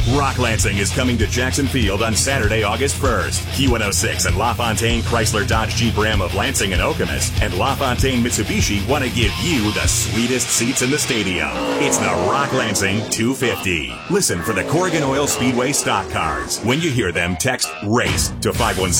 Rock Lansing is coming to Jackson Field on Saturday, August 1st. Q106 and LaFontaine Chrysler Dodge Jeep Ram of Lansing and Okemos and LaFontaine Mitsubishi want to give you the sweetest seats in the stadium. It's the Rock Lansing 250. Listen for the Corrigan Oil Speedway stock cars. When you hear them, text RACE to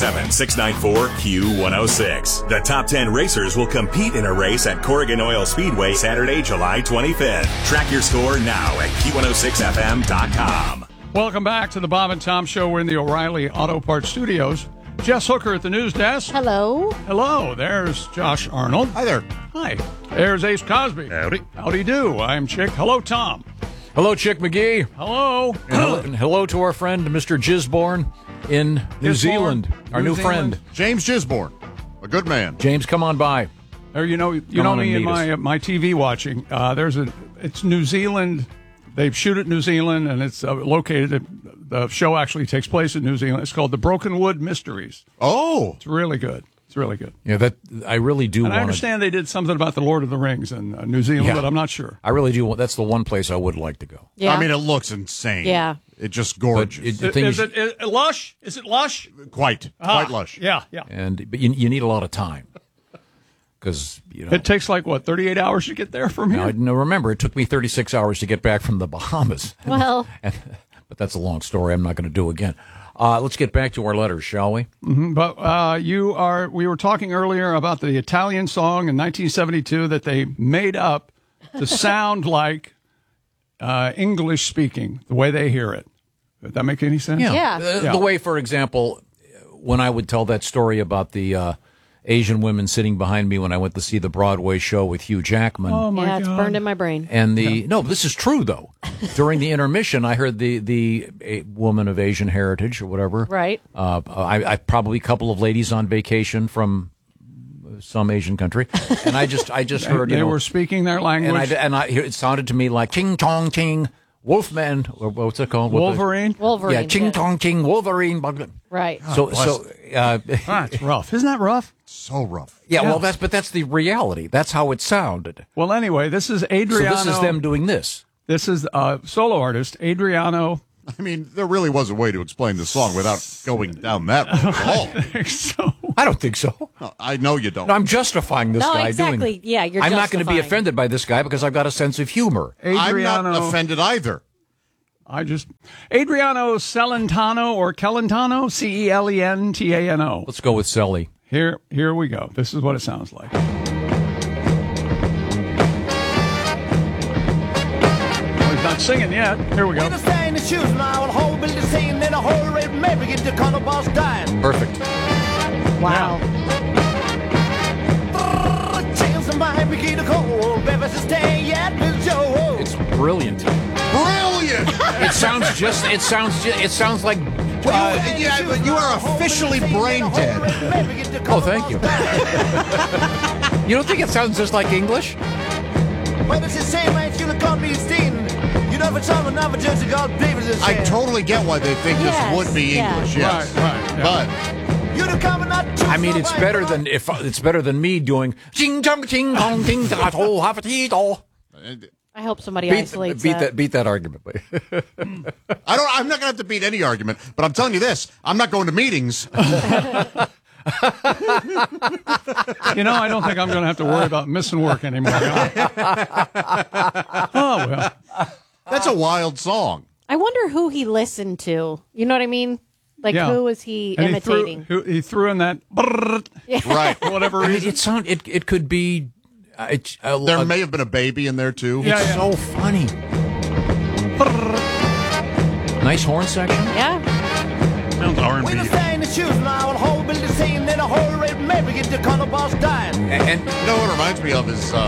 517-694-Q106. The top 10 racers will compete in a race at Corrigan Oil Speedway Saturday, July 25th. Track your score now at Q106FM.com. Welcome back to the Bob and Tom Show. We're in the O'Reilly Auto Parts Studios. Jess Hooker at the news desk. Hello. Hello. There's Josh Arnold. Hi there. Hi. There's Ace Cosby. Howdy. Howdy do. I'm Chick. Hello, Tom. Hello, Chick McGee. Hello. And hello to our friend, Mr. Gisborne in New Zealand. Our new friend. James Gisborne, a good man. James, come on by. Or you know me in my TV watching. It's New Zealand. They shoot at New Zealand, and it's located. The show actually takes place in New Zealand. It's called The Brokenwood Mysteries. Oh, it's really good. It's really good. Yeah, that I really do. And I understand they did something about the Lord of the Rings in New Zealand, but I'm not sure. I really do. That's the one place I would like to go. Yeah. I mean, it looks insane. Yeah. It's just gorgeous. Is it lush? Is it lush? Quite lush. Yeah. But you need a lot of time. Because it takes 38 hours to get there from here. No, remember, it took me 36 hours to get back from the Bahamas. Well, but that's a long story. I'm not going to do again. Let's get back to our letters, shall we? Mm-hmm. But we were talking earlier about the Italian song in 1972 that they made up to sound like English speaking, the way they hear it. Did that make any sense? Yeah. The way, for example, when I would tell that story about the Asian women sitting behind me when I went to see the Broadway show with Hugh Jackman. Oh my God. It's burned in my brain. And no, this is true though. During the intermission, I heard the woman of Asian heritage or whatever. Right. I probably a couple of ladies on vacation from some Asian country, and I just heard they were speaking their language, and it sounded to me like ching chong ching. Wolfman, or what's it called? Wolverine. Yeah, ching chong ching Wolverine. Right. That's rough. Isn't that rough? So rough. Yeah, well, that's the reality. That's how it sounded. Well, anyway, this is Adriano. So this is them doing this. This is solo artist Adriano. I mean, there really was a way to explain the song without going down that road at all. I don't think so. No, I know you don't. No, I'm justifying this guy exactly. doing it. Yeah, you're I'm not going to be justifying. offended by this guy because I've got a sense of humor. Adriano, I'm not offended either. Adriano Celentano or Celentano, Celentano. Let's go with Selly. Here we go. This is what it sounds like. Well, he's not singing yet. Here we go. Perfect. Wow. It's brilliant. Brilliant. It sounds like. But you are officially brain dead. Oh, thank you. You don't think it sounds just like English? I totally get why they think this would be English. Yes. Right. Yeah. But I mean, it's better than me doing ching chong ching hong ting da to have a tea do. I hope somebody isolates that. Beat that argument. I'm not going to have to beat any argument, but I'm telling you this, I'm not going to meetings. I don't think I'm going to have to worry about missing work anymore. Oh, well. That's a wild song. I wonder who he listened to. You know what I mean? Like, who was he imitating? He threw in that Right. for whatever reason. It could be. There may have been a baby in there, too. It's so funny. Nice horn section. Yeah. Sounds R&B. And you know what it reminds me of is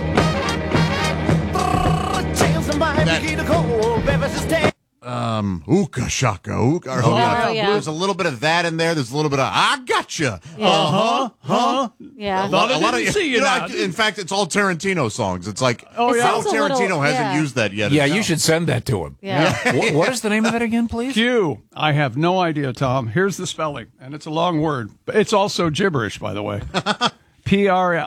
Ooka Shaka Ooka. Yeah. There's a little bit of that in there. There's a little bit of I gotcha. Yeah. Yeah. In fact, it's all Tarantino songs. It's like Tarantino hasn't used that yet. Yeah, you should send that to him. Yeah. What is the name of that again, please? Q. I have no idea, Tom. Here's the spelling, and it's a long word. But it's also gibberish, by the way. Priscencolin.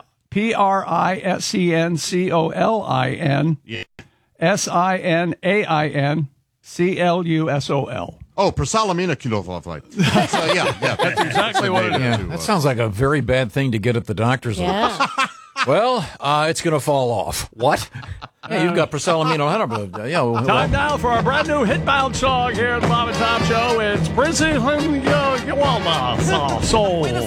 SINAIN CLUSOL. Oh, Prosalamina Kiloflite. That's exactly what it is. That sounds like a very bad thing to get at the doctor's office. Yeah. Well, it's going to fall off. What? Yeah, you've got Prosalamino. Time now for our brand new hitbound song here at the Bob and Tom Show. It's Prison Yawalma Soul. We're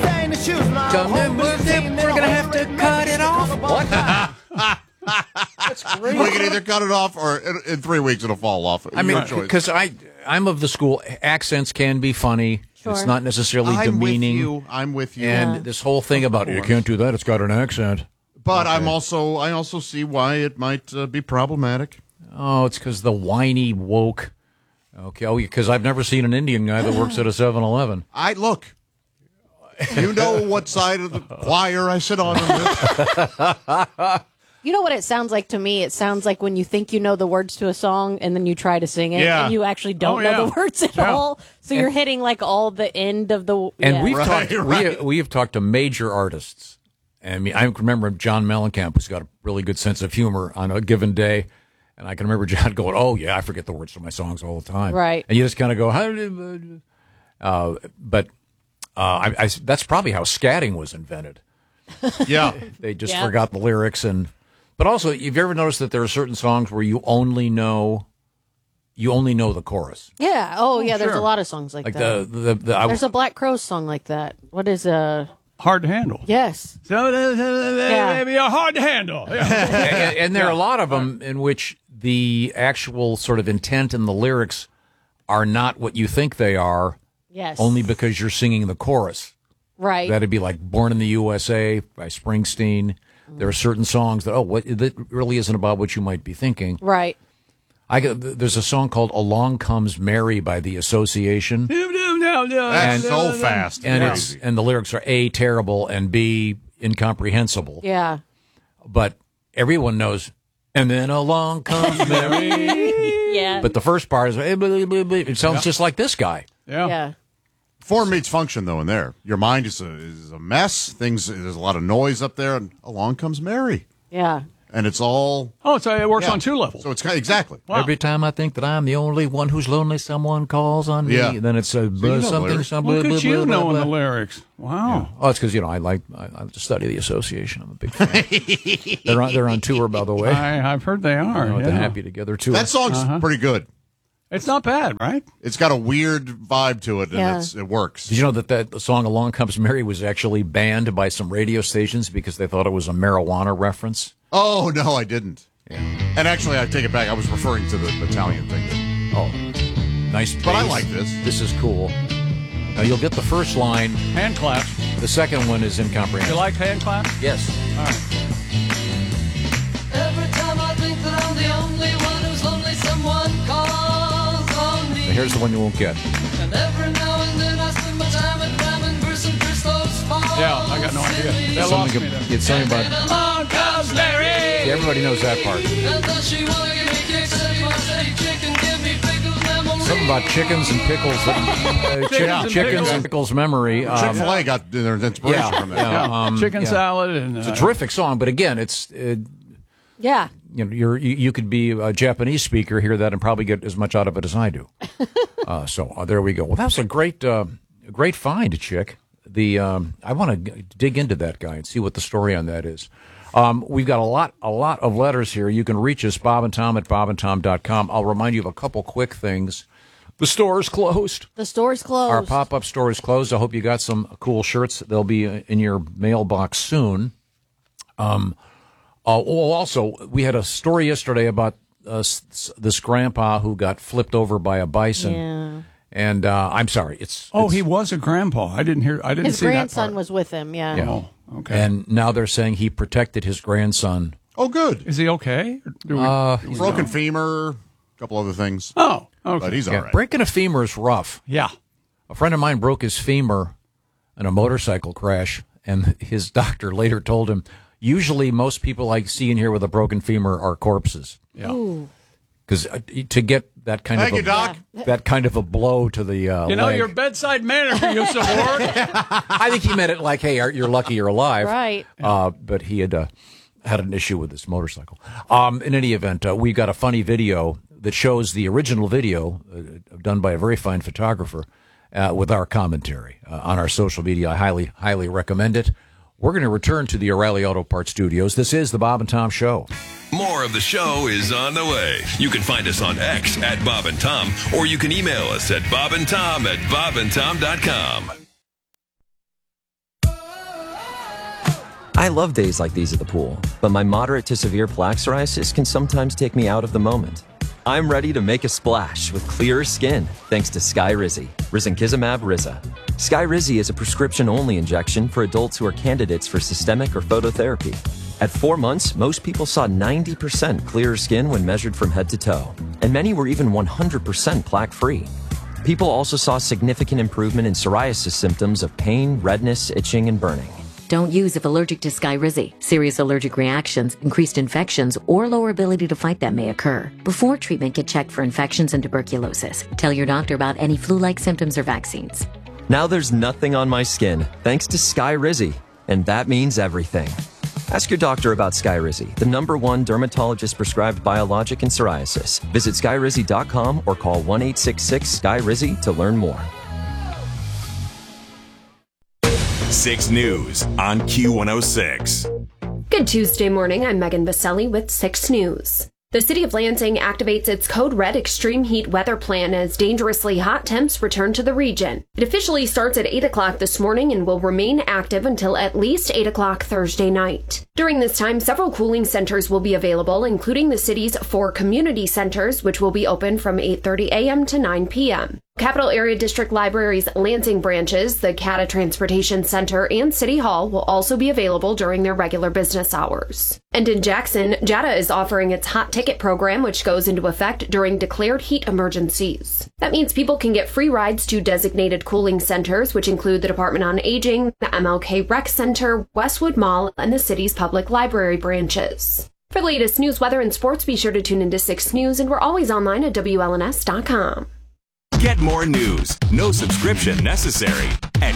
going to have to cut it off. What? That's great. We can either cut it off or in 3 weeks it'll fall off. I mean, because I'm of the school, accents can be funny. Sure. It's not necessarily demeaning. I'm with you. And this whole thing about you can't do that, it's got an accent. But I also see why it might be problematic. Oh, it's because the whiny woke. Okay, because I've never seen an Indian guy that works at a 7-Eleven. Look. You know what side of the choir I sit on in this? You know what it sounds like to me? It sounds like when you think you know the words to a song and then you try to sing it and you actually don't know the words at all. So you're hitting like all the end of the... And we have talked to major artists. I mean, I remember John Mellencamp, who's got a really good sense of humor on a given day. And I can remember John going, oh, yeah, I forget the words to my songs all the time. Right. And you just kind of go, that's probably how scatting was invented. Yeah. They just forgot the lyrics. But also, have you ever noticed that there are certain songs where you only know the chorus? Yeah. Oh, yeah. There's a lot of songs like that. There's a Black Crowes song like that. What is Hard to Handle. Yes. So maybe a hard to handle. Yeah. and there are a lot of them in which the actual sort of intent in the lyrics are not what you think they are. Yes. Only because you're singing the chorus. Right. That'd be like Born in the USA by Springsteen. There are certain songs that really isn't about what you might be thinking. Right. There's a song called Along Comes Mary by The Association. That's so fast. And the lyrics are A, terrible, and B, incomprehensible. Yeah. But everyone knows, and then along comes Mary. Yeah. But the first part is, it sounds just like this guy. Yeah. Form meets function, though, in there. Your mind is a mess. There's a lot of noise up there, and along comes Mary. Yeah. And it's all... Oh, so it works on two levels. So it's exactly. Wow. Every time I think that I'm the only one who's lonely, someone calls on me. Yeah. Then it's something. Look at you knowing the lyrics. Wow. Yeah. Oh, it's because I like to study the Association. I'm a big fan. they're on tour, by the way. I've heard they are. The Happy Together tour. That song's pretty good. It's not bad, right? It's got a weird vibe to it, and it works. Did you know that the song Along Comes Mary was actually banned by some radio stations because they thought it was a marijuana reference? Oh, no, I didn't. Yeah. And actually, I take it back. I was referring to the Italian thing. Oh, nice bass. But I like this. This is cool. Now, you'll get the first line. Hand claps. The second one is incomprehensible. You like hand claps? Yes. All right. Every time I think that I'm the only one who's lonely, someone calls on me. Now, here's the one you won't get. And every now and then I spend my time at Ramen Bruce and Christos Farm. Yeah, I got no idea. That lost me there. It's something about... Along comes Mary. Yeah, everybody knows that part. And does she want to give me kicks? If I say chicken, give me pickles memory. Something about chickens and pickles. Chickens and pickles memory. Chick-fil-A got their inspiration from that. Chicken salad. And it's a terrific song, but again, it's... Yeah. You could be a Japanese speaker, hear that, and probably get as much out of it as I do. So there we go. Well, that was a great find, Chick. I want to dig into that guy and see what the story on that is. We've got a lot of letters here. You can reach us, Bob and Tom at bobandtom.com. I'll remind you of a couple quick things. The store is closed. The store's closed. Our pop-up store is closed. I hope you got some cool shirts. They'll be in your mailbox soon. Also, we had a story yesterday about this grandpa who got flipped over by a bison. Yeah. And I'm sorry, he was a grandpa. I didn't see that part. His grandson was with him. Yeah. Oh, okay. And now they're saying he protected his grandson. Oh, good. Is he okay? Broken femur, a couple other things. Oh, okay. But he's all right. Breaking a femur is rough. Yeah. A friend of mine broke his femur in a motorcycle crash, and his doctor later told him, usually most people I see in here with a broken femur are corpses. Yeah. Because to get that kind Thank you, Doc. that kind of a blow to the leg. Your bedside manner for you some work. I think he meant it like, hey, you're lucky you're alive. Right. But he had an issue with his motorcycle. In any event, we got a funny video that shows the original video done by a very fine photographer with our commentary on our social media. I highly recommend it. We're going to return to the O'Reilly Auto Parts studios. This is the Bob and Tom Show. More of the show is on the way. You can find us on X at Bob and Tom, or you can email us at bobandtom@bobandtom.com. I love days like these at the pool, but my moderate to severe plaque psoriasis can sometimes take me out of the moment. I'm ready to make a splash with clearer skin thanks to Skyrizi, risankizumab Riza. Skyrizi is a prescription-only injection for adults who are candidates for systemic or phototherapy. At 4 months, most people saw 90% clearer skin when measured from head to toe, and many were even 100% plaque-free. People also saw significant improvement in psoriasis symptoms of pain, redness, itching, and burning. Don't use if allergic to Skyrizi. Serious allergic reactions, increased infections, or lower ability to fight them may occur. Before treatment, get checked for infections and tuberculosis. Tell your doctor about any flu-like symptoms or vaccines. Now there's nothing on my skin thanks to Skyrizi, and that means everything. Ask your doctor about Skyrizi, the #1 dermatologist-prescribed biologic in psoriasis. Visit Skyrizi.com or call 1-866-SKYRIZI to learn more. 6 News on Q106. Good Tuesday morning. I'm Megan Vaselli with 6 News. The city of Lansing activates its Code Red extreme heat weather plan as dangerously hot temps return to the region. It officially starts at 8 o'clock this morning and will remain active until at least 8 o'clock Thursday night. During this time, several cooling centers will be available, including the city's 4 community centers, which will be open from 8:30 a.m. to 9 p.m. Capital Area District Library's Lansing branches, the CATA Transportation Center, and City Hall will also be available during their regular business hours. And in Jackson, JATA is offering its Hot Ticket program, which goes into effect during declared heat emergencies. That means people can get free rides to designated cooling centers, which include the Department on Aging, the MLK Rec Center, Westwood Mall, and the city's public library branches. For the latest news, weather, and sports, be sure to tune into 6 News, and we're always online at WLNS.com. Get more news, no subscription necessary, at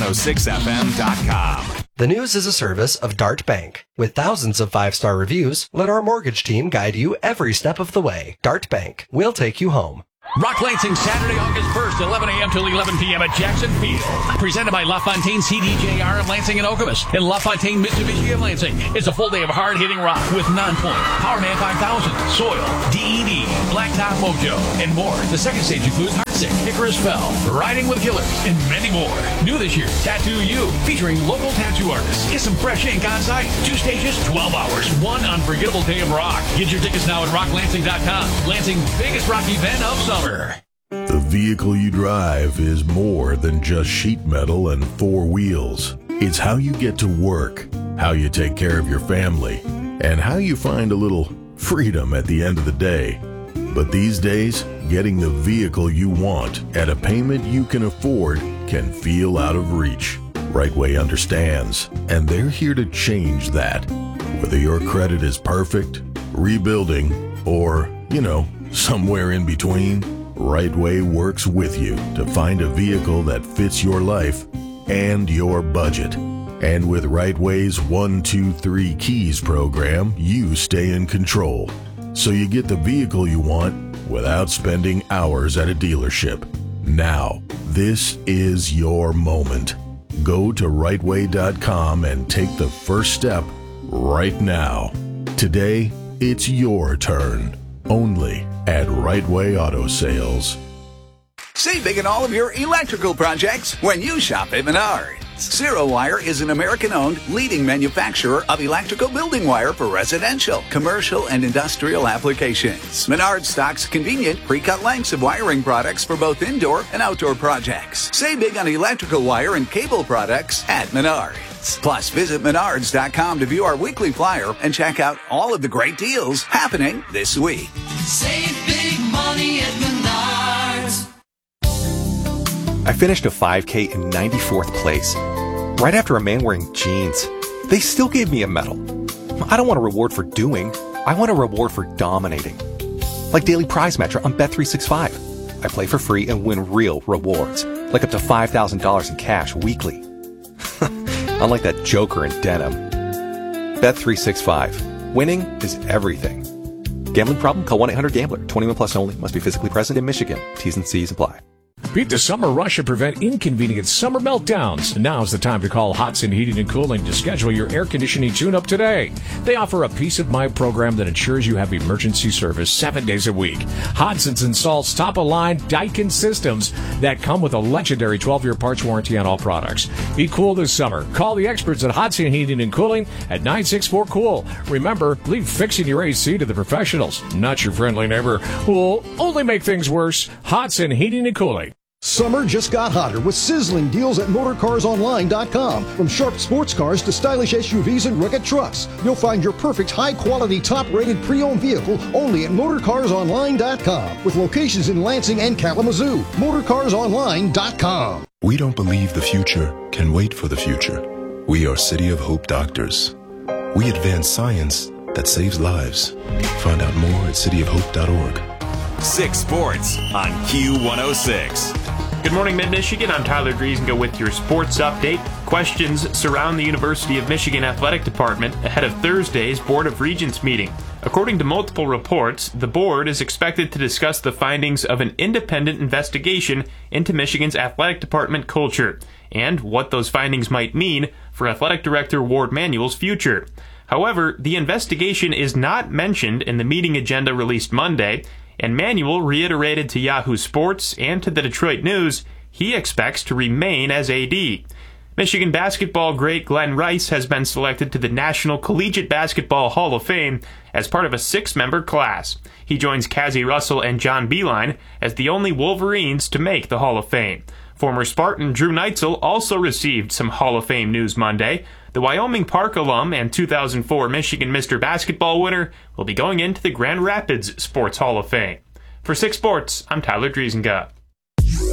Q106FM.com. The News is a service of Dart Bank. With thousands of 5-star reviews, let our mortgage team guide you every step of the way. Dart Bank. We'll take you home. Rock Lansing, Saturday, August 1st, 11 a.m. till 11 p.m. at Jackson Field. Presented by LaFontaine CDJR of Lansing and Okemos and LaFontaine Mitsubishi of Lansing. It's a full day of hard-hitting rock with Non-Point, Powerman 5000, Soil, DED, Blacktop Mojo, and more. The second stage includes Heartsick, Icarus Fell, Riding with Killers, and many more. New this year, Tattoo You, featuring local tattoo artists. Get some fresh ink on site. 2 stages, 12 hours, one unforgettable day of rock. Get your tickets now at rocklansing.com. Lansing's biggest rock event of summer. The vehicle you drive is more than just sheet metal and 4 wheels. It's how you get to work, how you take care of your family, and how you find a little freedom at the end of the day. But these days, getting the vehicle you want at a payment you can afford can feel out of reach. Rightway understands, and they're here to change that. Whether your credit is perfect, rebuilding, or, somewhere in between, Rightway works with you to find a vehicle that fits your life and your budget. And with Rightway's 1, 2, 3 Keys program, you stay in control. So you get the vehicle you want without spending hours at a dealership. Now, this is your moment. Go to rightway.com and take the first step right now. Today, it's your turn. Only at Rightway Auto Sales. Save big in all of your electrical projects when you shop at Menards. Zero Wire is an American-owned leading manufacturer of electrical building wire for residential, commercial, and industrial applications. Menards stocks convenient pre-cut lengths of wiring products for both indoor and outdoor projects. Save big on electrical wire and cable products at Menards. Plus, visit Menards.com to view our weekly flyer and check out all of the great deals happening this week. Save big money at Menards. I finished a 5K in 94th place. Right after a man wearing jeans. They still gave me a medal. I don't want a reward for doing. I want a reward for dominating. Like Daily Prize Matcher on Bet365. I play for free and win real rewards. Like up to $5,000 in cash weekly. Unlike that joker in denim. Bet365. Winning is everything. Gambling problem? Call 1-800-GAMBLER. 21 plus only. Must be physically present in Michigan. T's and C's apply. Beat the summer rush and prevent inconvenient summer meltdowns. Now's the time to call Hodson Heating and Cooling to schedule your air conditioning tune-up today. They offer a peace of mind program that ensures you have emergency service 7 days a week. Hodson's installs top-of-line Daikin systems that come with a legendary 12-year parts warranty on all products. Be cool this summer. Call the experts at Hodson Heating and Cooling at 964-COOL. Remember, leave fixing your AC to the professionals, not your friendly neighbor who will only make things worse. Hodson Heating and Cooling. Summer just got hotter with sizzling deals at MotorCarsOnline.com. From sharp sports cars to stylish SUVs and rugged trucks, you'll find your perfect high-quality, top-rated pre-owned vehicle only at MotorCarsOnline.com. With locations in Lansing and Kalamazoo. MotorCarsOnline.com. We don't believe the future can wait for the future. We are City of Hope doctors. We advance science that saves lives. Find out more at cityofhope.org. 6 Sports on Q106. Good morning, Mid-Michigan. I'm Tyler Driesenga with your sports update. Questions surround the University of Michigan Athletic Department ahead of Thursday's Board of Regents meeting. According to multiple reports, the board is expected to discuss the findings of an independent investigation into Michigan's athletic department culture and what those findings might mean for Athletic Director Ward Manuel's future. However, the investigation is not mentioned in the meeting agenda released Monday, and Manuel reiterated to Yahoo Sports and to the Detroit News he expects to remain as AD. Michigan basketball great Glenn Rice has been selected to the National Collegiate Basketball Hall of Fame as part of a 6-member class. He joins Cazzie Russell and John Beilein as the only Wolverines to make the Hall of Fame. Former Spartan Drew Neitzel also received some Hall of Fame news Monday. The Wyoming Park alum and 2004 Michigan Mr. Basketball winner will be going into the Grand Rapids Sports Hall of Fame. For 6 Sports, I'm Tyler Driesenga.